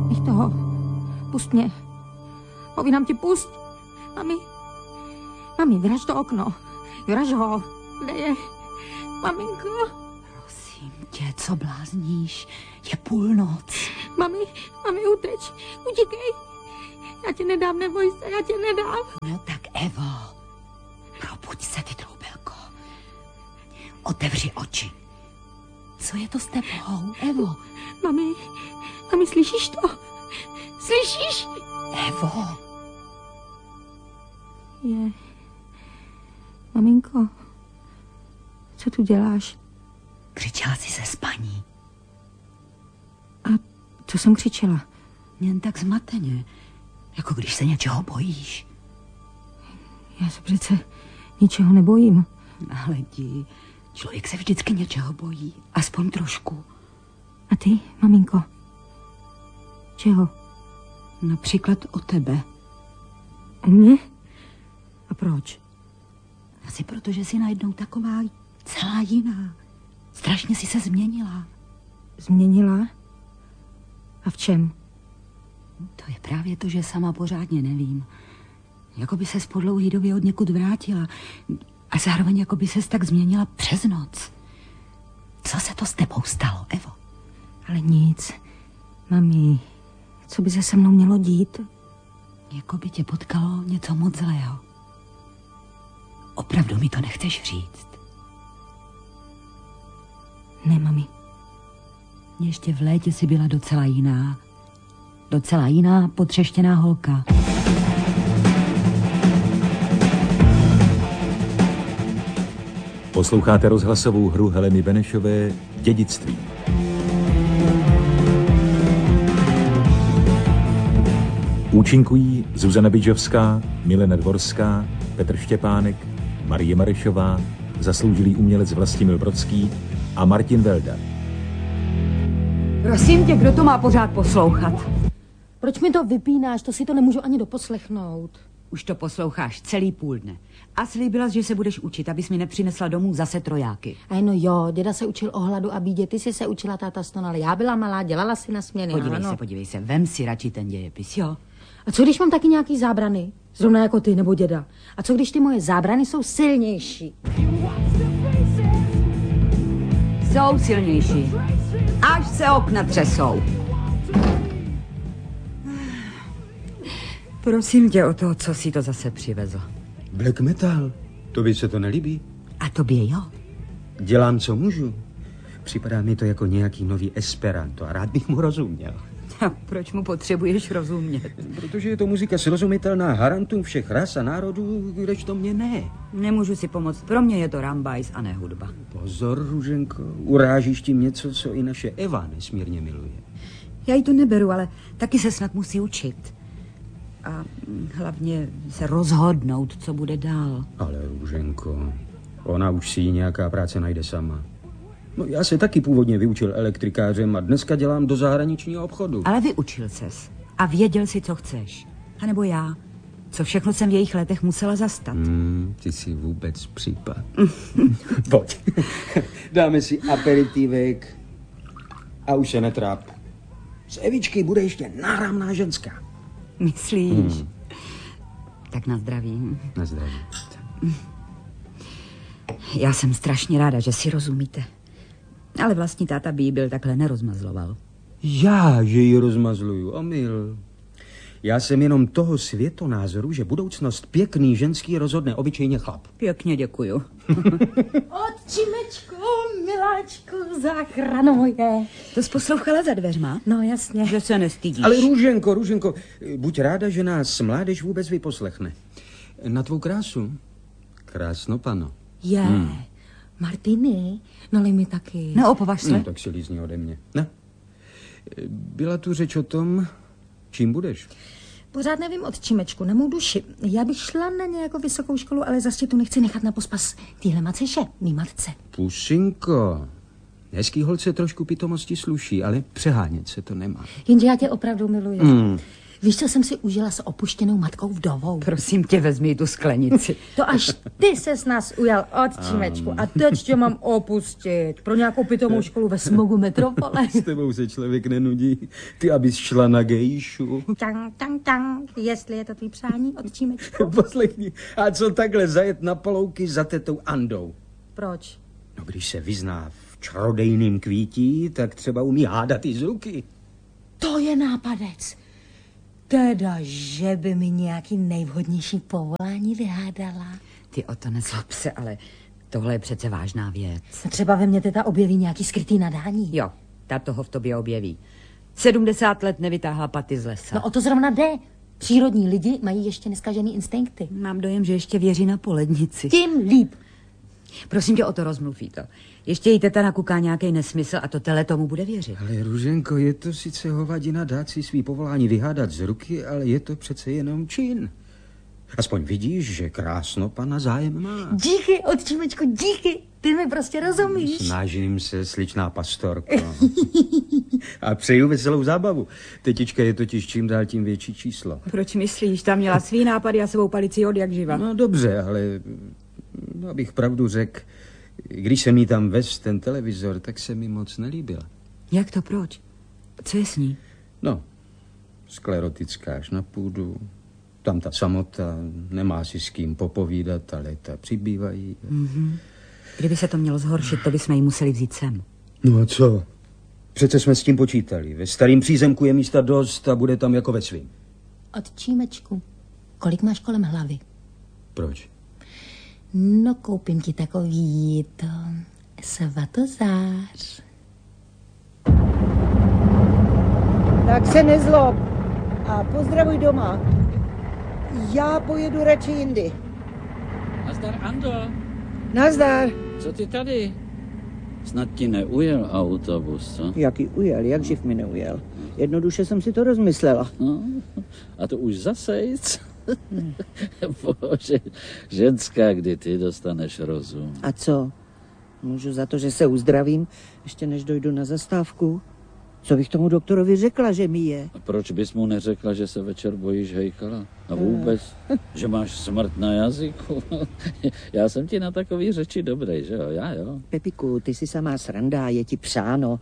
Nech toho. Pust mě. Povídám ti, pust. Mami, vyraž to okno. Vyraž ho. Kde je? Maminko. Prosím tě, co blázníš? Je půlnoc. Mami, uteč. Utíkej. Já tě nedám, neboj se, já tě nedám. No tak Evo, probuď se, ty troubelko. Otevři oči. Co je to s tebou, Evo? Mami, slyšíš to? Slyšíš? Evo. Maminko, co tu děláš? Křičela jsi ze spaní. A co jsem křičela? Jen tak zmateně, jako když se něčeho bojíš. Já se přece ničeho nebojím. Ale jdi, člověk se vždycky něčeho bojí, aspoň trošku. A ty, maminko? Čeho? Například o tebe. O mě? A proč? Asi proto, že jsi najednou taková celá jiná. Strašně jsi se změnila. Změnila? A v čem? To je právě to, že sama pořádně nevím. Jako by ses po dlouhý době od někud vrátila a zároveň jako by ses tak změnila přes noc. Co se to s tebou stalo, Evo? Ale nic. Mami, co by se mnou mělo dít? Jako by tě potkalo něco moc zlého. Opravdu mi to nechceš říct? Ne, mami. Ještě v létě jsi byla docela jiná. Docela jiná, potřeštěná holka. Posloucháte rozhlasovou hru Heleny Benešové Dědictví. Účinkují Zuzana Bidžovská, Milena Dvorská, Petr Štěpánek, Marie Marešová, zasloužilý umělec Vlastimil Brodský a Martin Velda. Prosím tě, kdo to má pořád poslouchat? Proč mi to vypínáš? To si to nemůžu ani doposlechnout. Už to posloucháš celý půl dne. A slíbila jsi, že se budeš učit, abys mi nepřinesla domů zase trojáky. A no jo, děda se učil o hladu a bídě, ty jsi se učila, táta stonala. Já byla malá, dělala si na směny. Podívej se, vem si radši ten dějepis, jo? A co když mám taky nějaký zábrany? Zrovna jako ty nebo děda. A co když ty moje zábrany jsou silnější? Jsou silnější. Až se okna třesou. Prosím tě o to, co si to zase přivezl. Black metal. Tobě se to nelíbí? A tobě jo? Dělám, co můžu. Připadá mi to jako nějaký nový Esperanto a rád bych mu rozuměl. A proč mu potřebuješ rozumět? Protože je to muzika srozumitelná harantům všech ras a národů, kdežto mě ne. Nemůžu si pomoct, pro mě je to rambajs a ne hudba. Pozor, Růženko, urážíš tím něco, co i naše Eva nesmírně miluje. Já jí to neberu, ale taky se snad musí učit. A hlavně se rozhodnout, co bude dál. Ale Růženko, ona už si ji nějaká práce najde sama. No, já se taky původně vyučil elektrikářem a dneska dělám do zahraničního obchodu. Ale vyučil ses a věděl si, co chceš. A nebo já, co všechno jsem v jejich letech musela zastat. Ty jsi vůbec případ. Pojď, dáme si aperitivek a už se netráp. Z Evičky bude ještě náramná ženská. Myslíš? Tak na zdraví. Na zdraví. Já jsem strašně ráda, že si rozumíte. Ale vlastní táta by ji byl takhle nerozmazloval. Já, že ji rozmazluju, omyl. Já jsem jenom toho světonázoru, že budoucnost pěkný ženský rozhodne obyčejně chlap. Pěkně děkuju. Otčimečko, miláčku, záchrano moje. To jsi poslouchala za dveřma? No jasně. Že se nestydíš. Ale Růženko, buď ráda, že nás mládež vůbec vyposlechne. Na tvou krásu. Krásno, pano. Martiny, nalej mi taky. No, opovaž se. Tak si lízni ode mě. Ne. Byla tu řeč o tom, čím budeš? Pořád nevím, otčimečku, na mou duši. Já bych šla na nějakou vysokou školu, ale zase tu nechci nechat na pospas týhle macejše, mý matce. Pusinko, hezký holce trošku pitomosti sluší, ale přehánět se to nemá. Jenže já tě opravdu miluji. Víš, co jsem si užila s opuštěnou matkou vdovou? Prosím tě, vezmi tu sklenici. To až ty ses nás ujal od Čímečku a teď tě mám opustit pro nějakou pitomou školu ve smogu metropole. S tebou se člověk nenudí. Ty abys šla na gejšu. Tang, jestli je to tvý přání od Čímečku. Poslechni, a co takhle zajet na palouky za tetou Andou? Proč? No, když se vyzná v čarodejným kvítí, tak třeba umí hádat i z ruky. To je nápadec. Teda, že by mi nějaký nejvhodnější povolání vyhádala. Ty o to nezlob se, ale tohle je přece vážná věc. Třeba ve mně teta objeví nějaký skrytý nadání. Jo, ta toho v tobě objeví. 70 let nevytáhla paty z lesa. No o to zrovna jde. Přírodní lidi mají ještě neskažený instinkty. Mám dojem, že ještě věří na polednici. Tím líp. Prosím tě, o to rozmluví to. Ještě jí teta nakuká nějaký nesmysl a to tele tomu bude věřit. Ale Růženko, je to sice hovadina dát si svý povolání vyhádat z ruky, ale je to přece jenom čin. Aspoň vidíš, že krásno pana zájem má. Díky, otčímečku, díky. Ty mi prostě rozumíš. Snažím se, sličná pastorko. A přeju veselou zábavu. Tetička je totiž čím dál tím větší číslo. Proč myslíš? Tam měla svý nápady a svou palici od jak živa. No dobře, ale abych pravdu řekl, když jsem jí tam vez ten televizor, tak se mi moc nelíbila. Jak to, proč? Co je s ní? No, sklerotická až na půdu. Tam ta samota, nemá si s kým popovídat, ale ta přibývají. Kdyby se to mělo zhoršit, to bychom jí museli vzít sem. No a co? Přece jsme s tím počítali. Ve starým přízemku je místa dost a bude tam jako ve svým. Otčímečku, kolik máš kolem hlavy? Proč? No, koupím ti takový to svatozář. Tak se nezlob a pozdravuj doma. Já pojedu radši jindy. Nazdar, Ando. Nazdar. Co ty tady? Snad ti neujel autobus, co? Jaký ujel, jak živ mi neujel. Jednoduše jsem si to rozmyslela. No, a to už zasejc? Bože, ženská, kdy ty dostaneš rozum. A co? Můžu za to, že se uzdravím, ještě než dojdu na zastávku? Co bych tomu doktorovi řekla, že mi je? A proč bys mu neřekla, že se večer bojíš hejkala? A vůbec, že máš smrt na jazyku? Já jsem ti na takový řeči dobrý, že jo? Já jo. Pepiku, ty jsi samá sranda, je ti přáno.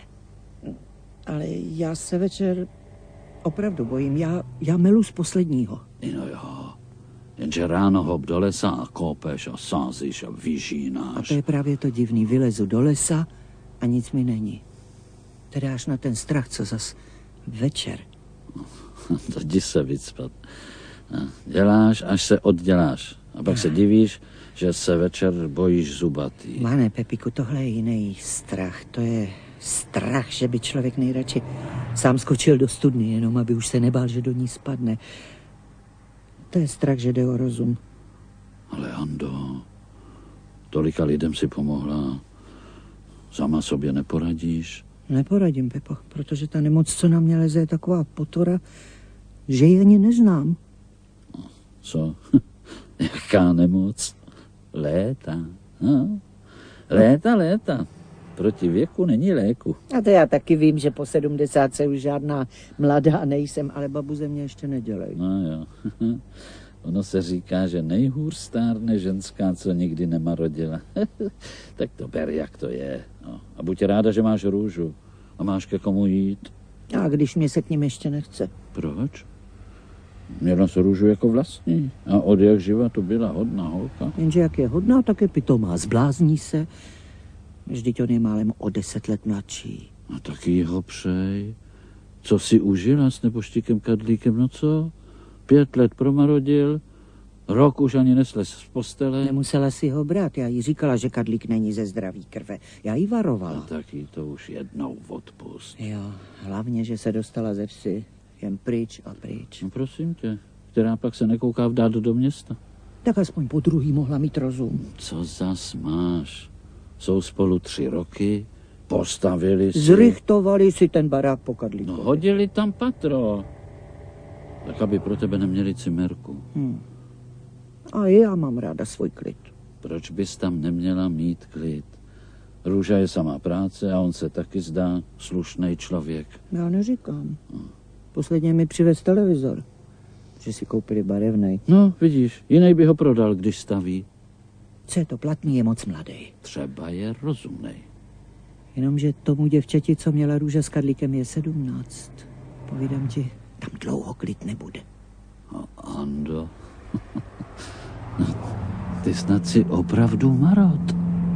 Ale já se večer opravdu bojím. Já melu z posledního. No jo, jenže ráno hop do lesa a kópeš a sázíš a vyžínáš. A to je právě to divný. Vylezu do lesa a nic mi není. Teda až na ten strach, co zas večer. To jdi se vycpat. Děláš, až se odděláš. A pak se divíš, že se večer bojíš zubatý. Mane, Pepiku, tohle je jiný strach. To je strach, že by člověk nejradši sám skočil do studny, jenom aby už se nebál, že do ní spadne. To je strach, že jde o rozum. Ale Ando, tolika lidem si pomohla. Sama sobě neporadíš? Neporadím, Pepo, protože ta nemoc, co na mě leze, je taková potora, že ji ani neznám. Co? Jaká nemoc? Léta. No. Léta. Proti věku není léku. A to já taky vím, že po 70 už žádná mladá nejsem, ale babu ze mě ještě nedělej. No jo. Ono se říká, že nejhůř stárne ženská, co nikdy nemarodila. Tak to ber, jak to je. No. A buď ráda, že máš růžu a máš ke komu jít. A když mě se k ním ještě nechce. Proč? Měla se růžu jako vlastní. A od jak živa to byla hodná holka. Jenže jak je hodná, tak je pitomá. Zblázní se. Vždyť on je málem o 10 let mladší. A taky ho přej. Co si užila s neboštíkem Kadlíkem, no co? 5 let promarodil, rok už ani neslez z postele. Nemusela si ho brát, já jí říkala, že Kadlík není ze zdraví krve. Já jí varovala. A taky to už jednou odpust. Jo, hlavně, že se dostala ze vsi. Jen pryč a pryč. No prosím tě, která pak se nekouká vdát do města. Tak aspoň po druhý mohla mít rozum. Co zas máš? Jsou spolu 3 roky, postavili si... Zrychtovali si ten barák po Kadlíku. No hodili tam patro. Tak aby pro tebe neměli cimerku. A já mám ráda svůj klid. Proč bys tam neměla mít klid? Růža je samá práce a on se taky zdá slušnej člověk. Já neříkám. Posledně mi přivez televizor, že si koupili barevnej. No, vidíš, jiný by ho prodal, když staví. Co je to platný, je moc mladý. Třeba je rozumnej. Jenomže tomu děvčati, co měla růže s kadlíkem, je 17. Povídám ti, tam dlouho klid nebude. A Ando, ty snad si opravdu marot.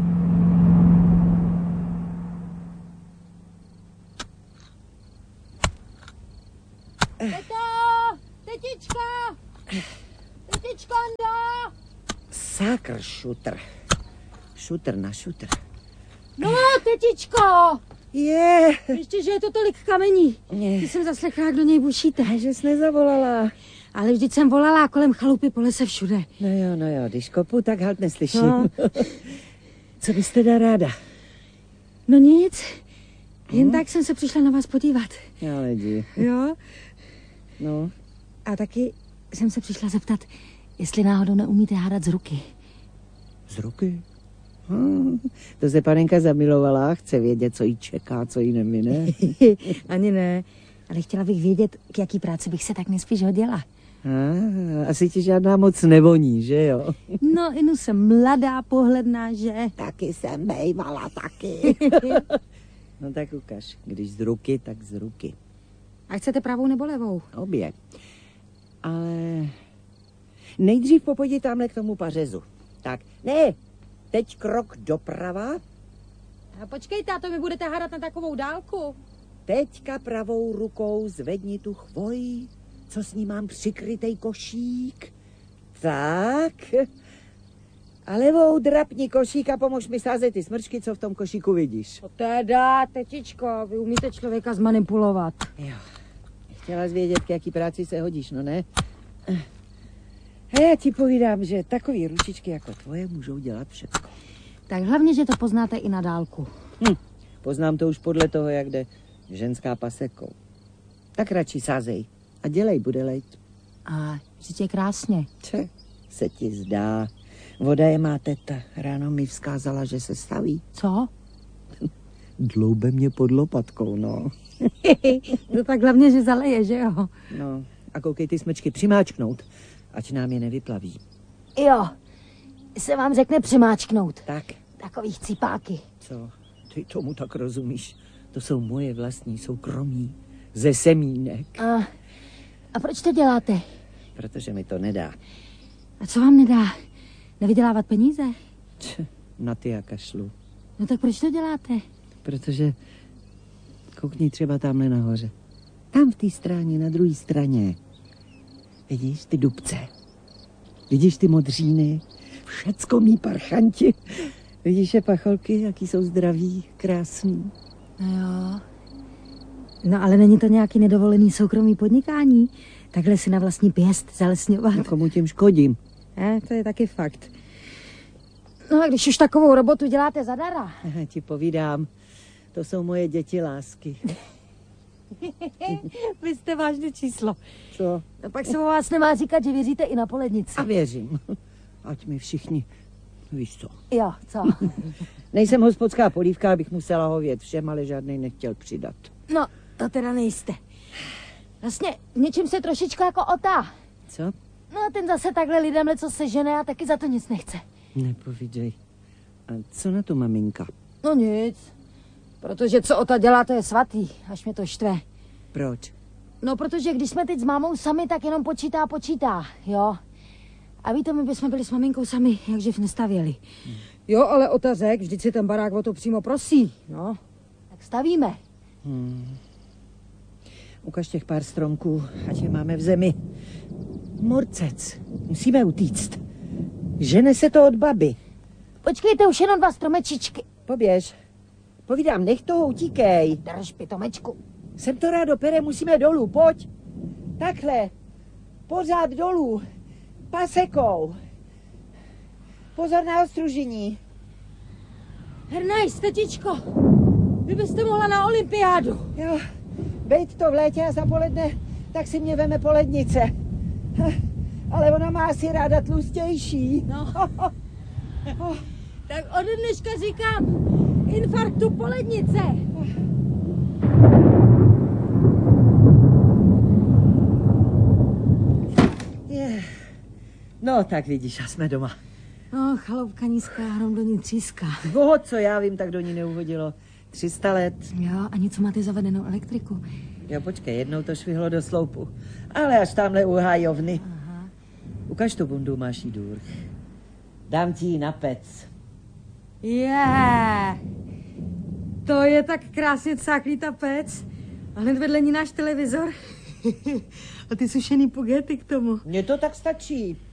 Tetička! Tetičko, Ando! Sákr, šutr. Šutr na šutr. No, tetičko! Ještě, že je to tolik kamení. Ty jsem zaslechla, jak do něj bušíte. A že jsi nezavolala. Ale vždyť jsem volala kolem chalupy po lese všude. No jo, když kopu, tak halt neslyším. No. Co bys teda ráda? No nic, jen tak jsem se přišla na vás podívat. Ale jdi. Jo? No. A taky jsem se přišla zeptat, jestli náhodou neumíte hádat z ruky. Z ruky? To se panenka zamilovala, chce vědět, co jí čeká, co jí nemine. Ani ne, ale chtěla bych vědět, k jaký práci bych se tak nejspíš hodila. Asi ti žádná moc nevoní, že jo? No, inu jsem mladá, pohledná, že? Taky jsem bejvala, taky. No tak ukaž, když z ruky, tak z ruky. A chcete pravou nebo levou? Obě. Ale nejdřív popojdi tamhle k tomu pařezu. Tak, ne, teď krok doprava. A počkejte, a to mi budete hádat na takovou dálku. Teďka pravou rukou zvedni tu chvoj, co s ní mám přikrytej košík. Tak. A levou drapni košík a pomož mi sázet ty smrčky, co v tom košíku vidíš. No teda, tetičko, vy umíte člověka zmanipulovat. Jo. Chtěla jsi vědět, k jaký práci se hodíš, no ne? A já ti povídám, že takový ručičky jako tvoje můžou dělat všecko. Tak hlavně, že to poznáte i na dálku. Poznám to už podle toho, jak jde ženská pasekou. Tak radši sázej a dělej, bude lejt. A vždyť je krásně. Če, se ti zdá. Voda je má teta. Ráno mi vzkázala, že se staví. Co? Dloube mě pod lopatkou, no. No tak hlavně, že zaleje, že jo? No, a koukej ty smečky přimáčknout, ať nám je nevyplaví. Jo, se vám řekne přimáčknout. Tak. Takových cipáky. Co? Ty tomu tak rozumíš? To jsou moje vlastní soukromí. Ze semínek. A proč to děláte? Protože mi to nedá. A co vám nedá? Nevydělávat peníze? Na ty a kašlu. No tak proč to děláte? Protože koukni třeba tamhle nahoře. Tam v té straně, na druhé straně. Vidíš ty dubce? Vidíš ty modříny? Všecko mý parchanti. Vidíš je pacholky, jaký jsou zdraví, krásný. No jo. No ale není to nějaký nedovolený soukromý podnikání? Takhle si na vlastní pěst zalesňovat? No, komu tím škodím? To je taky fakt. No a když už takovou robotu děláte zadara. Ti povídám, to jsou moje děti lásky. Vy jste vážné číslo. Co? No pak se o vás nemá říkat, že věříte i na polednici. A věřím. Ať mi všichni, víš co. Jo, co? Nejsem hospodská polívka, abych musela hovět všem, ale žádnej nechtěl přidat. No, to teda nejste. Vlastně v něčem se trošičku jako Ota. Co? No, ten zase takhle lidem leco sežene a taky za to nic nechce. Nepovídej. A co na to maminka? No nic. Protože co Ota dělá, to je svatý, až mě to štve. Proč? No, protože když jsme teď s mámou sami, tak jenom počítá, jo. A víte, my bychom byli s maminkou sami, jak živ nestavěli. Jo, ale Ota řekl, vždyť si ten barák o to přímo prosí, no. Tak stavíme. Ukaž těch pár stromků, ať je máme v zemi. Morcec, musíme utíct. Žene se to od baby. Počkejte, už jenom 2 stromečičky. Poběž. Povídám, nech toho utíkej. Drž, pitomečku. Jsem to rádo pere, musíme dolů, pojď. Takhle. Pořád dolů. Pasekou. Pozor na ostružení. Hernajs, tetičko. Vy byste mohla na olympiádu. Jo, bejt to v létě a zapoledne, tak si mě veme polednice. Ale ona má asi ráda tlustější. No. Tak od dneška říkám infarktu polednice. No, tak vidíš, a jsme doma. No, chaloupka nízká, hrom do ní tříska. Co já vím, tak do ní neuhodilo. 300 let. Jo, a něco máte zavedenou elektriku? Jo, počkej, jednou to švihlo do sloupu. Ale až tamhle u hájovny. Aha. Ukaž tu bundu, máš jí důr. Dám ti ji na pec. To je tak krásně cáklý ta pec. A hned vedle ní náš televizor. A ty sušený pugety k tomu. Mně to tak stačí.